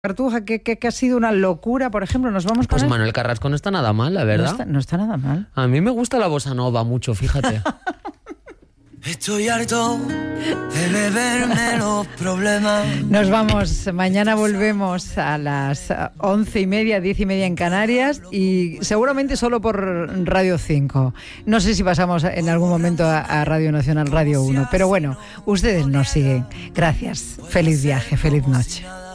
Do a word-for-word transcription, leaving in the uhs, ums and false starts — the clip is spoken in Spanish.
Cartuja, que, que, que ha sido una locura, por ejemplo, nos vamos con Pues él. Manuel Carrasco no está nada mal, la verdad. No está, no está nada mal. A mí me gusta la bossa nova mucho, fíjate. Estoy harto de beberme los problemas. Nos vamos, mañana volvemos a las once y media, diez y media en Canarias y seguramente solo por Radio cinco. No sé si pasamos en algún momento a, a Radio Nacional, Radio uno, pero bueno, ustedes nos siguen. Gracias, feliz viaje, feliz noche.